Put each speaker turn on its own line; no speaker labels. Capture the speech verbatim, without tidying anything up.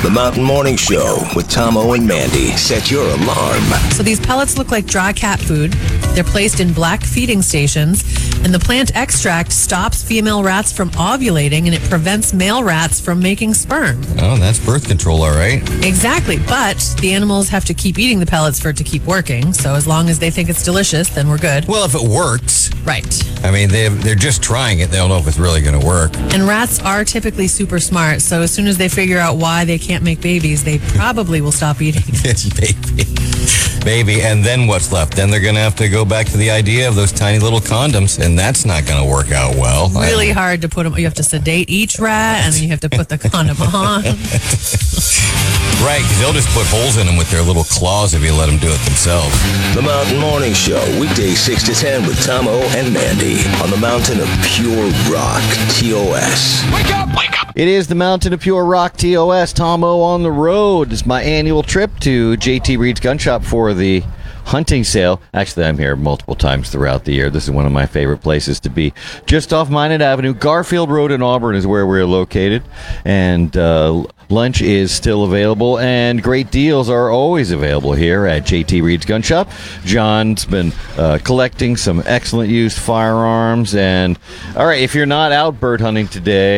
The Mountain Morning Show with Tomo and Mandy. Set your alarm.
So these pellets look like dry cat food. They're placed in black feeding stations, and the plant extract stops female rats from ovulating, and it prevents male rats from making sperm.
Oh, that's birth control, all right.
Exactly, but the animals have to keep eating the pellets for it to keep working, so as long as they think it's delicious, then we're good.
Well, if it works.
Right.
I mean, they they're just trying it. They don't know if it's really going to work.
And rats are typically super smart, so as soon as they figure out why they can't make babies, they probably will stop eating.
Yes, baby. Baby, and then what's left? Then they're going to have to go back to the idea of those tiny little condoms, and that's not going to work out well.
Really hard to put them. You have to sedate each rat, and then you have to put the condom on.
Right, because they'll just put holes in them with their little claws if you let them do it themselves.
The Mountain Morning Show, weekdays six to ten with Tomo and Mandy on the Mountain of Pure Rock, T O S.
Wake up! Wake up!
It is the Mountain of Pure Rock, T O S. Tomo on the road. It's my annual trip to J T Reed's Gun Shop for the hunting sale. Actually, I'm here multiple times throughout the year. This is one of my favorite places to be. Just off Minot Avenue, Garfield Road in Auburn is where we're located. And uh, lunch is still available, and great deals are always available here at J T Reed's Gun Shop. John's been uh, collecting some excellent used firearms. And, all right, if you're not out bird hunting today,